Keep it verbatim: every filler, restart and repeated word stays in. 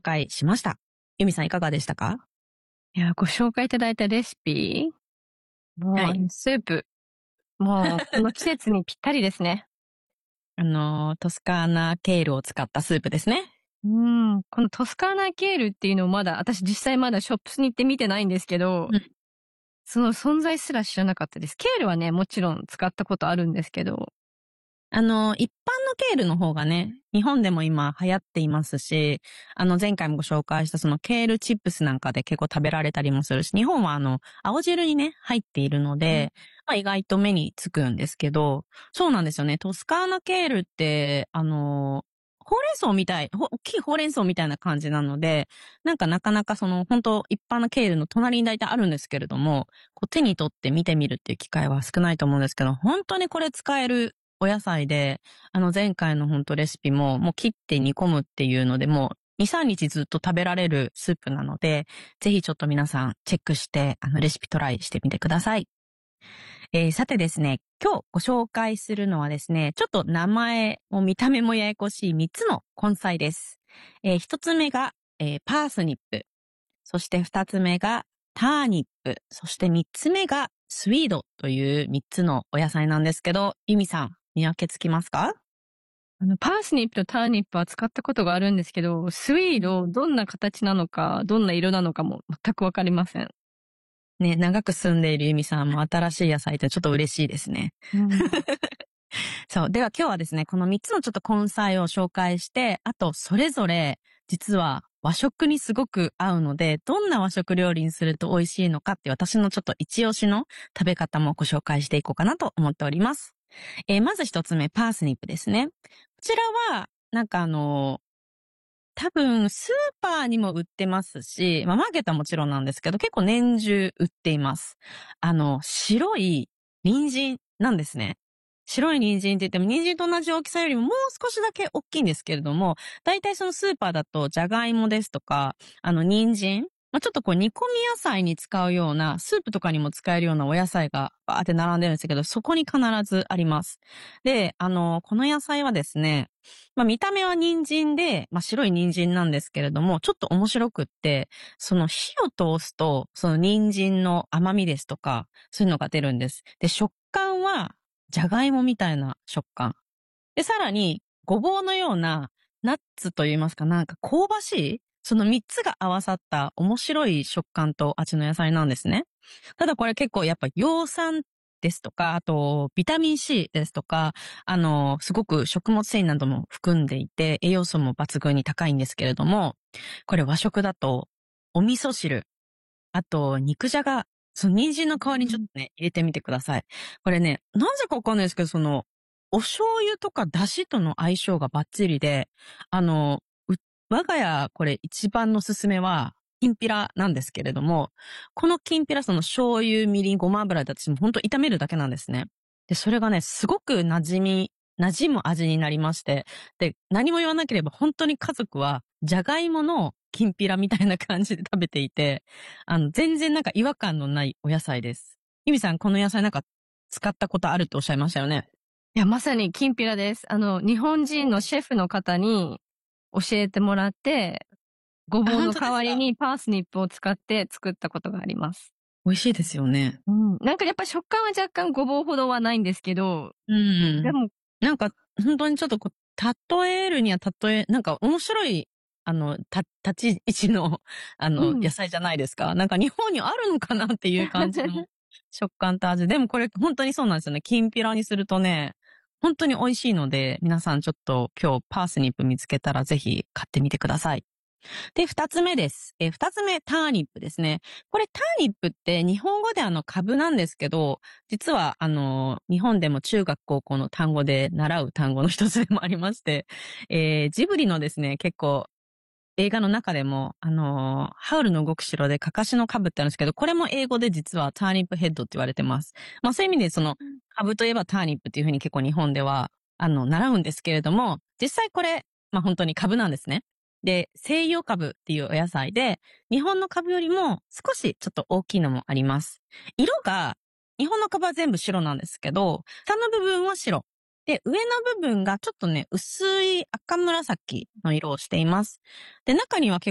介しました。由美さんいかがでしたか？ いや、ご紹介いただいたレシピ、もう、 はい、 スープ、もうこの季節にぴったりですね。 あの、トスカーナケールを使ったスープですね。 うん、このトスカーナケールっていうのをまだ、私実際まだショップスに行って見てないんですけど、 うん、 その存在すら知らなかったです。ケールはね、もちろん使ったことあるんですけど。 あの、一般のケールの方がね、日本でも今流行っていますし、あの、前回もご紹介したそのケールチップスなんかで結構食べられたりもするし、日本はあの、青汁にね、入っているので、まあ意外と目につくんですけど、そうなんですよね。トスカーナケールって、あの、ほうれん草みたい、ほ大きいほうれん草みたいな感じなので、なんかなかなかその、本当一般のケールの隣に大体あるんですけれども、こう手に取って見てみるっていう機会は少ないと思うんですけど、本当にこれ使えるお野菜で、あの前回の本当レシピも、もう切って煮込むっていうので、もうに、さんにちずっと食べられるスープなので、ぜひちょっと皆さんチェックして、あのレシピトライしてみてください。えー、さてですね、今日ご紹介するのはですね、ちょっと名前も見た目もややこしいみっつの根菜です。えー、ひとつめが、えー、パースニップ。そしてふたつめがターニップ。そしてみっつめがスイードというみっつのお野菜なんですけど、ユミさん、見分けつきますか？ あの、パースニップとターニップは使ったことがあるんですけど、スイード、どんな形なのか、どんな色なのかも全くわかりません。 ね、長く住んでいるユミさんも新しい野菜ってちょっと嬉しいですね。 うん、 そう。では今日はですね、このみっつのちょっと根菜を紹介して、あとそれぞれ実は和食にすごく合うので、どんな和食料理にすると美味しいのかっていう私のちょっと一押しの食べ方もご紹介していこうかなと思っております。えーまず一つ目、パースニップですね。こちらは、なんかあの、多分スーパーにも売ってますし、まあマーケットはもちろんなんですけど、結構年中売っています。あの、白い人参なんですね。白い人参って言っても、人参と同じ大きさよりももう少しだけ大きいんですけれども、大体そのスーパーだと、じゃがいもですとか、あの、人参、まあ、ちょっとこう煮込み野菜に使うような、スープとかにも使えるようなお野菜がバーって並んでるんですけど、そこに必ずあります。で、あの、この野菜はですね、まあ見た目は人参で、まあ白い人参なんですけれども、ちょっと面白くって、その火を通すと、その人参の甘みですとか、そういうのが出るんです。で、食感は、じゃがいもみたいな食感。で、さらに、ごぼうのような、ナッツといいますか、なんか香ばしい、そのみっつが合わさった面白い食感と味の野菜なんですね。ただこれ結構やっぱ葉酸ですとか、あとビタミン C ですとか、あの、すごく食物繊維なども含んでいて、栄養素も抜群に高いんですけれども、これ和食だと、お味噌汁、あと肉じゃが、その人参の代わりにちょっとね、入れてみてください。これね、なぜかわかんないですけど、その、お醤油とか出汁との相性がバッチリで、あの、う我が家これ一番のおすすめは、きんぴらなんですけれども、このきんぴらその醤油、みりん、ごま油で私もほんと炒めるだけなんですね。で、それがね、すごく馴染み、馴染む味になりまして、で、何も言わなければ本当に家族は、じゃがいものきんぴらみたいな感じで食べていて、あの、全然なんか違和感のないお野菜です。ゆみさん、この野菜なんか使ったことあるっておっしゃいましたよね。 いや、まさにきんぴらです。あの、日本人のシェフの方に教えてもらって、ごあ、 ぼうの代わ本当ですか？ りにパースニップを使って作ったことがあります。 美味しいですよね。 うん。なんかやっぱ食感は若干ごぼうほどはないんですけど、 うん。 でも、 なんか、本当にちょっとこう、例えるには例え、なんか面白い、あの、た、立ち位置の、あの、 うん。 野菜じゃないですか。なんか日本にあるのかなっていう感じの食感と味。でもこれ本当にそうなんですよね。きんぴらにするとね、本当に美味しいので、皆さんちょっと今日パースニップ見つけたらぜひ買ってみてください。で、二つ目です。えー、二つ目、ターニップですね。これターニップって日本語であの株なんですけど、実はあの、日本でも中学高校の単語で習う単語の一つでもありまして、えー、ジブリのですね、結構映画の中でも、あのーハウルの動く城でカカシの株ってあるんですけど、これも英語で実はターニップヘッドって言われてます。まあそういう意味でその、株といえばターニップっていうふうに結構日本では、あの、習うんですけれども、実際これ、まあ本当に株なんですね。で、西洋株っていうお野菜で、日本の株よりも少しちょっと大きいのもあります。色が、日本の株は全部白なんですけど、下の部分は白。で、上の部分がちょっとね、薄い赤紫の色をしています。で、中には結